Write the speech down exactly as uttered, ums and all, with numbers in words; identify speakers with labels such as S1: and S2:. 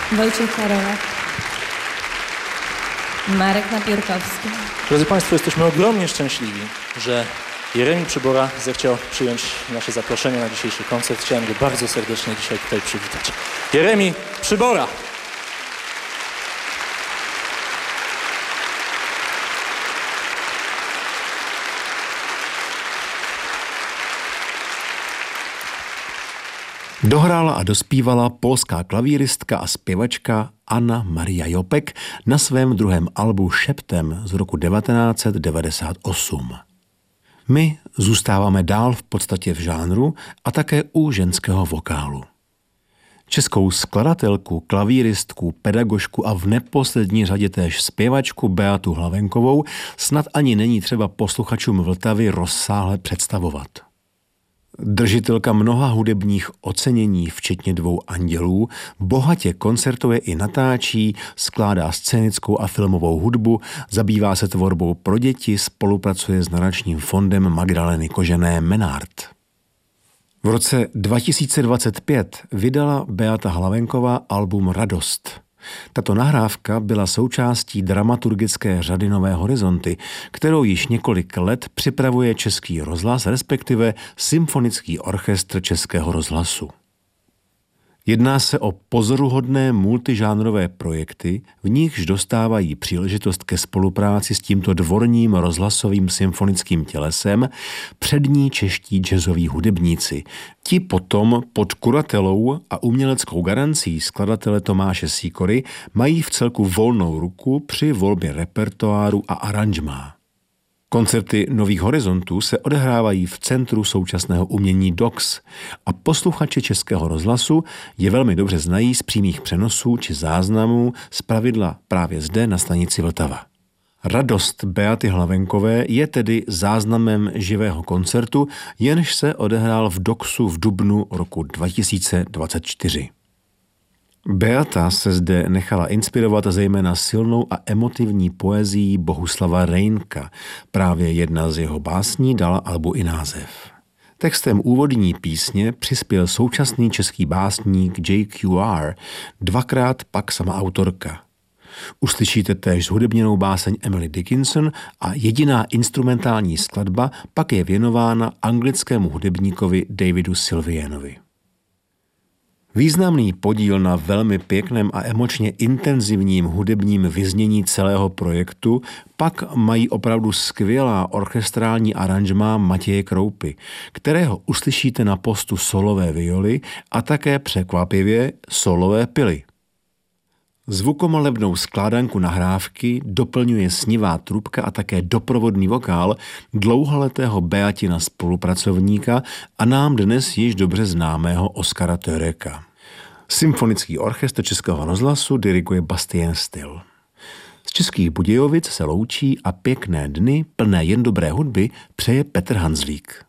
S1: Wojciech Karolak, Marek Napiórkowski.
S2: Drodzy Państwo, jesteśmy ogromnie szczęśliwi, że Jeremi Przybora zechciał przyjąć nasze zaproszenie na dzisiejszy koncert. Chciałem go bardzo serdecznie dzisiaj tutaj przywitać. Jeremi Przybora!
S3: Dohrála a dospívala polská klavíristka a zpěvačka Anna Maria Jopek na svém druhém albu Šeptem z roku devatenáct set devadesát osm. My zůstáváme dál v podstatě v žánru a také u ženského vokálu. Českou skladatelku, klavíristku, pedagožku a v neposlední řadě též zpěvačku Beatu Hlavenkovou snad ani není třeba posluchačům Vltavy rozsáhle představovat. Držitelka mnoha hudebních ocenění, včetně dvou Andělů, bohatě koncertuje i natáčí, skládá scénickou a filmovou hudbu, zabývá se tvorbou pro děti, spolupracuje s nadačním fondem Magdaleny Kožené Menard. V roce dva tisíce dvacet pět vydala Beata Hlavenková album Radost. Tato nahrávka byla součástí dramaturgické řady Nové horizonty, kterou již několik let připravuje Český rozhlas, respektive Symfonický orchestr Českého rozhlasu. Jedná se o pozoruhodné multižánrové projekty, v nichž dostávají příležitost ke spolupráci s tímto dvorním rozhlasovým symfonickým tělesem přední čeští jazzoví hudebníci. Ti potom pod kuratelou a uměleckou garancí skladatele Tomáše Sýkory mají v celku volnou ruku při volbě repertoáru a aranžmá. Koncerty Nových horizontů se odehrávají v Centru současného umění D O X a posluchači Českého rozhlasu je velmi dobře znají z přímých přenosů či záznamů zpravidla právě zde na stanici Vltava. Radost Beaty Hlavenkové je tedy záznamem živého koncertu, jenž se odehrál v D O X u v dubnu roku dva tisíce dvacet čtyři. Beata se zde nechala inspirovat zejména silnou a emotivní poezií Bohuslava Reynka. Právě jedna z jeho básní dala albu i název. Textem úvodní písně přispěl současný český básník J Q R, dvakrát pak sama autorka. Uslyšíte též zhudebněnou báseň Emily Dickinson a jediná instrumentální skladba pak je věnována anglickému hudebníkovi Davidu Sylvianovi. Významný podíl na velmi pěkném a emočně intenzivním hudebním vyznění celého projektu pak mají opravdu skvělá orchestrální aranžmá Matěje Kroupy, kterého uslyšíte na postu solové violy a také překvapivě solové pily. Zvukomalebnou skládanku nahrávky doplňuje snivá trubka a také doprovodný vokál dlouholetého Beatina spolupracovníka a nám dnes již dobře známého Oskara Töreka. Symfonický orchestr Českého rozhlasu diriguje Bastien Still. Z Českých Budějovic se loučí a pěkné dny plné jen dobré hudby přeje Petr Hanzlík.